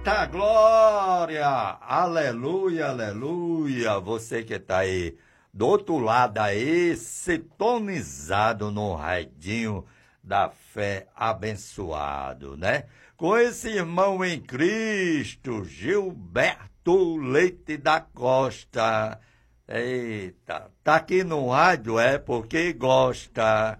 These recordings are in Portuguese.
Eita glória! Aleluia, aleluia! Você que está aí do outro lado aí, sintonizado no radinho da fé abençoado, né? Com esse irmão em Cristo, Gilberto Leite da Costa. Eita, tá aqui no rádio, é porque gosta.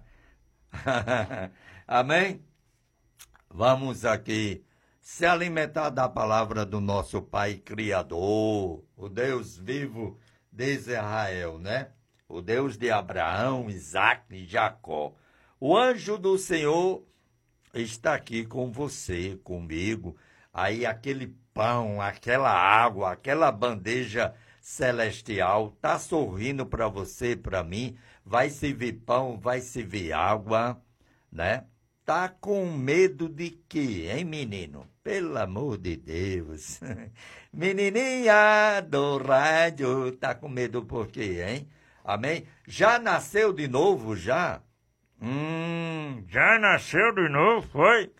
Amém? Vamos aqui se alimentar da palavra do nosso Pai Criador, o Deus vivo de Israel, né? O Deus de Abraão, Isaque e Jacó. O anjo do Senhor está aqui com você, comigo. Aí aquele pão, aquela água, aquela bandeja celestial tá sorrindo para você, para mim. Vai servir pão, vai servir água, né? Tá com medo de quê, hein, menino? Pelo amor de Deus. Menininha do rádio, tá com medo por quê, hein? Amém? Já nasceu de novo, já? Já nasceu de novo, foi?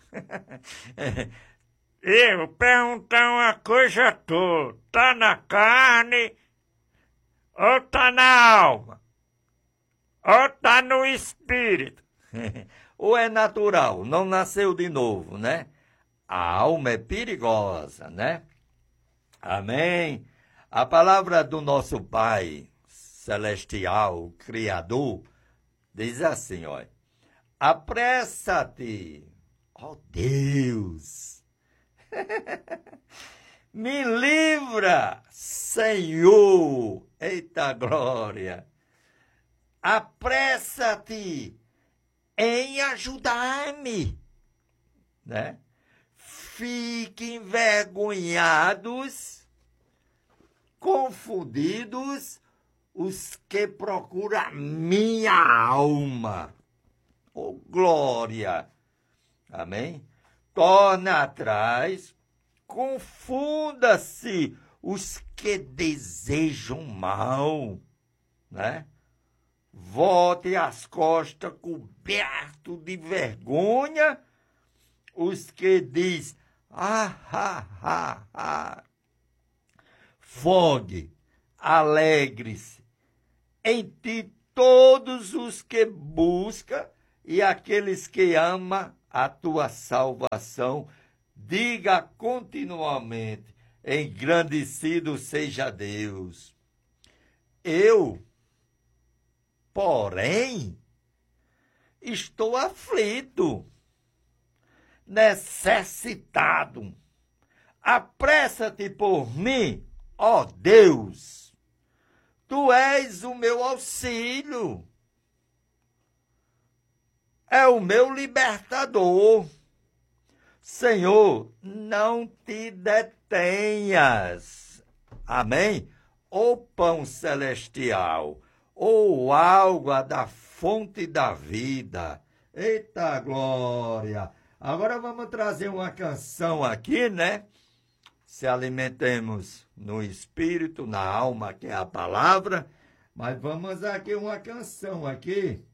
Eu perguntar uma coisa toda. Tá na carne ou tá na alma? Ou tá no espírito? Ou é natural, não nasceu de novo, né? A alma é perigosa, né? Amém? A palavra do nosso Pai Celestial, Criador, diz assim, olha. Apressa-te, ó Deus. Me livra, Senhor. Eita glória. Apressa-te em ajudar-me, né? Fiquem envergonhados, confundidos, os que procuram minha alma. Oh, glória! Amém? Torna atrás, confunda-se os que desejam mal, né? Volte as costas coberto de vergonha, os que diz, Fogue, alegre-se em ti todos os que buscam e aqueles que amam a tua salvação. Diga continuamente, engrandecido seja Deus. Eu, porém, estou aflito, necessitado. Apressa-te por mim, ó Deus. Tu és o meu auxílio. É o meu libertador. Senhor, não te detenhas. Amém? Ó pão celestial, ou água da fonte da vida. Eita glória! Agora vamos trazer uma canção aqui, né? Se alimentemos no espírito, na alma, que é a palavra. Mas vamos aqui uma canção aqui.